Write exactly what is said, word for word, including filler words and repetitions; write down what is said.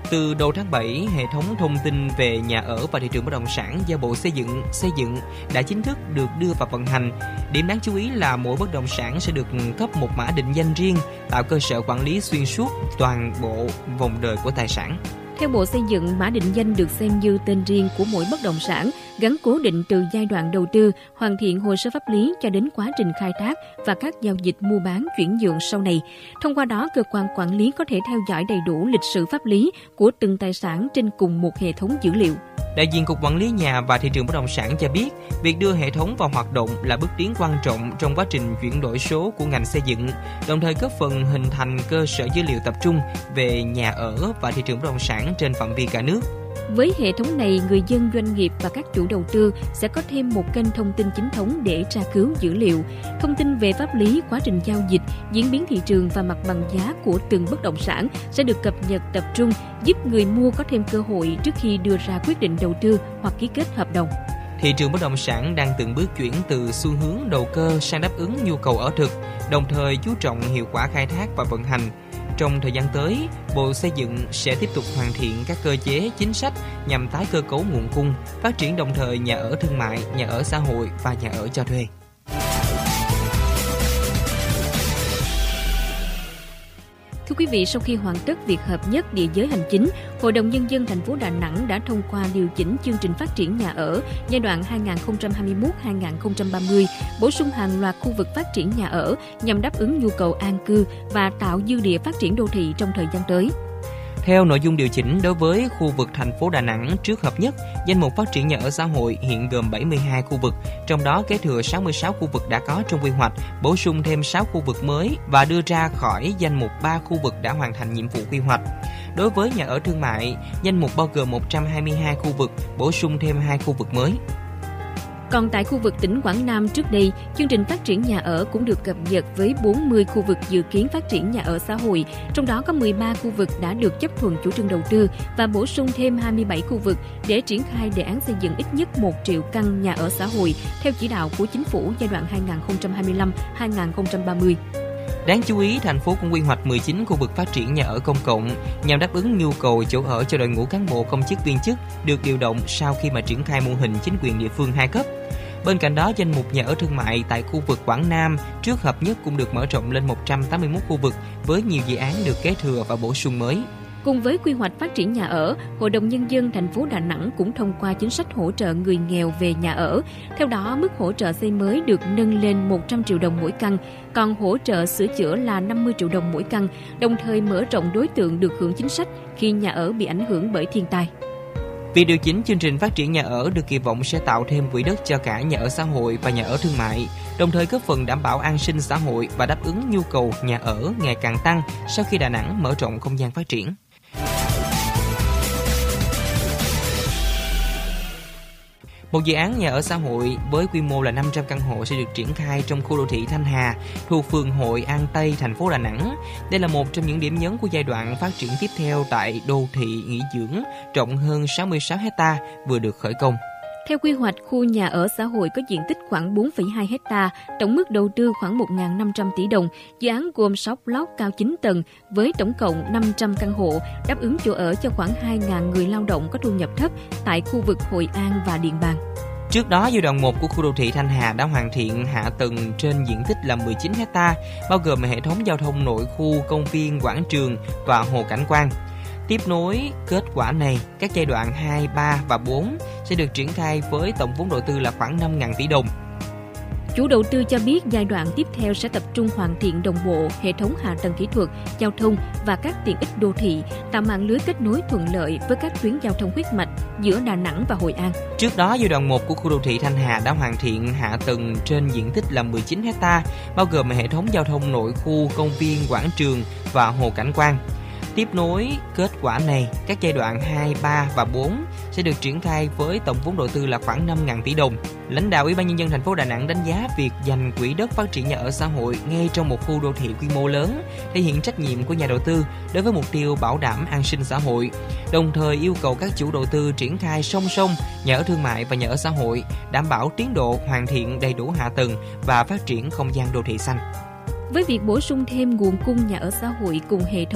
Từ đầu tháng bảy, hệ thống thông tin về nhà ở và thị trường bất động sản do Bộ Xây dựng xây dựng đã chính thức được đưa vào vận hành. Điểm đáng chú ý là mỗi bất động sản sẽ được cấp một mã định danh riêng, tạo cơ sở quản lý xuyên suốt toàn bộ vòng đời của tài sản. Theo Bộ Xây dựng, mã định danh được xem như tên riêng của mỗi bất động sản, gắn cố định từ giai đoạn đầu tư, hoàn thiện hồ sơ pháp lý cho đến quá trình khai thác và các giao dịch mua bán chuyển nhượng sau này. Thông qua đó, cơ quan quản lý có thể theo dõi đầy đủ lịch sử pháp lý của từng tài sản trên cùng một hệ thống dữ liệu. Đại diện Cục Quản lý Nhà và Thị trường Bất động sản cho biết, việc đưa hệ thống vào hoạt động là bước tiến quan trọng trong quá trình chuyển đổi số của ngành xây dựng, đồng thời góp phần hình thành cơ sở dữ liệu tập trung về nhà ở và thị trường bất động sản trên phạm vi cả nước. Với hệ thống này, người dân, doanh nghiệp và các chủ đầu tư sẽ có thêm một kênh thông tin chính thống để tra cứu dữ liệu, thông tin về pháp lý, quá trình giao dịch, diễn biến thị trường và mặt bằng giá của từng bất động sản sẽ được cập nhật tập trung, giúp người mua có thêm cơ hội trước khi đưa ra quyết định đầu tư hoặc ký kết hợp đồng. Thị trường bất động sản đang từng bước chuyển từ xu hướng đầu cơ sang đáp ứng nhu cầu ở thực, đồng thời chú trọng hiệu quả khai thác và vận hành. Trong thời gian tới, Bộ Xây dựng sẽ tiếp tục hoàn thiện các cơ chế, chính sách nhằm tái cơ cấu nguồn cung, phát triển đồng thời nhà ở thương mại, nhà ở xã hội và nhà ở cho thuê. Thưa quý vị, sau khi hoàn tất việc hợp nhất địa giới hành chính, Hội đồng Nhân dân thành phố Đà Nẵng đã thông qua điều chỉnh chương trình phát triển nhà ở giai đoạn hai nghìn không trăm hai mươi mốt đến hai nghìn không trăm ba mươi, bổ sung hàng loạt khu vực phát triển nhà ở nhằm đáp ứng nhu cầu an cư và tạo dư địa phát triển đô thị trong thời gian tới. Theo nội dung điều chỉnh đối với khu vực thành phố Đà Nẵng trước hợp nhất, danh mục phát triển nhà ở xã hội hiện gồm bảy mươi hai khu vực, trong đó kế thừa sáu mươi sáu khu vực đã có trong quy hoạch, bổ sung thêm sáu khu vực mới và đưa ra khỏi danh mục ba khu vực đã hoàn thành nhiệm vụ quy hoạch. Đối với nhà ở thương mại, danh mục bao gồm một trăm hai mươi hai khu vực, bổ sung thêm hai khu vực mới. Còn tại khu vực tỉnh Quảng Nam trước đây, chương trình phát triển nhà ở cũng được cập nhật với bốn mươi khu vực dự kiến phát triển nhà ở xã hội, trong đó có mười ba khu vực đã được chấp thuận chủ trương đầu tư và bổ sung thêm hai mươi bảy khu vực để triển khai đề án xây dựng ít nhất một triệu căn nhà ở xã hội theo chỉ đạo của Chính phủ giai đoạn hai nghìn không trăm hai mươi lăm đến hai nghìn không trăm ba mươi. Đáng chú ý, thành phố cũng quy hoạch mười chín khu vực phát triển nhà ở công cộng nhằm đáp ứng nhu cầu chỗ ở cho đội ngũ cán bộ công chức viên chức được điều động sau khi mà triển khai mô hình chính quyền địa phương hai cấp. Bên cạnh đó, danh mục nhà ở thương mại tại khu vực Quảng Nam trước hợp nhất cũng được mở rộng lên một trăm tám mươi mốt khu vực với nhiều dự án được kế thừa và bổ sung mới. Cùng với quy hoạch phát triển nhà ở, Hội đồng Nhân dân thành phố Đà Nẵng cũng thông qua chính sách hỗ trợ người nghèo về nhà ở. Theo đó, mức hỗ trợ xây mới được nâng lên một trăm triệu đồng mỗi căn, còn hỗ trợ sửa chữa là năm mươi triệu đồng mỗi căn, đồng thời mở rộng đối tượng được hưởng chính sách khi nhà ở bị ảnh hưởng bởi thiên tai. Việc điều chỉnh chương trình phát triển nhà ở được kỳ vọng sẽ tạo thêm quỹ đất cho cả nhà ở xã hội và nhà ở thương mại, đồng thời góp phần đảm bảo an sinh xã hội và đáp ứng nhu cầu nhà ở ngày càng tăng sau khi Đà Nẵng mở rộng không gian phát triển. Một dự án nhà ở xã hội với quy mô là năm trăm căn hộ sẽ được triển khai trong khu đô thị Thanh Hà, thuộc phường Hội An Tây, thành phố Đà Nẵng. Đây là một trong những điểm nhấn của giai đoạn phát triển tiếp theo tại đô thị nghỉ dưỡng rộng hơn sáu mươi sáu héc ta vừa được khởi công. Theo quy hoạch, khu nhà ở xã hội có diện tích khoảng bốn phẩy hai héc ta, tổng mức đầu tư khoảng một nghìn năm trăm tỷ đồng. Dự án gồm sáu block cao chín tầng với tổng cộng năm trăm căn hộ, đáp ứng chỗ ở cho khoảng hai nghìn người lao động có thu nhập thấp tại khu vực Hội An và Điện Bàn. Trước đó, giai đoạn một của khu đô thị Thanh Hà đã hoàn thiện hạ tầng trên diện tích là mười chín héc ta, bao gồm hệ thống giao thông nội khu, công viên, quảng trường và hồ cảnh quan. Tiếp nối kết quả này, các giai đoạn hai, ba và bốn sẽ được triển khai với tổng vốn đầu tư là khoảng năm nghìn tỷ đồng. Chủ đầu tư cho biết giai đoạn tiếp theo sẽ tập trung hoàn thiện đồng bộ hệ thống hạ tầng kỹ thuật, giao thông và các tiện ích đô thị, tạo mạng lưới kết nối thuận lợi với các tuyến giao thông huyết mạch giữa Đà Nẵng và Hội An. Trước đó, giai đoạn một của khu đô thị Thanh Hà đã hoàn thiện hạ tầng trên diện tích là mười chín héc ta, bao gồm hệ thống giao thông nội khu, công viên, quảng trường và hồ cảnh quan. Tiếp nối kết quả này, các giai đoạn hai, ba và bốn sẽ được triển khai với tổng vốn đầu tư là khoảng năm nghìn tỷ đồng. Lãnh đạo Ủy ban Nhân dân thành phố Đà Nẵng đánh giá việc dành quỹ đất phát triển nhà ở xã hội ngay trong một khu đô thị quy mô lớn thể hiện trách nhiệm của nhà đầu tư đối với mục tiêu bảo đảm an sinh xã hội, đồng thời yêu cầu các chủ đầu tư triển khai song song nhà ở thương mại và nhà ở xã hội, đảm bảo tiến độ hoàn thiện đầy đủ hạ tầng và phát triển không gian đô thị xanh. Với việc bổ sung thêm nguồn cung nhà ở xã hội cùng hệ thống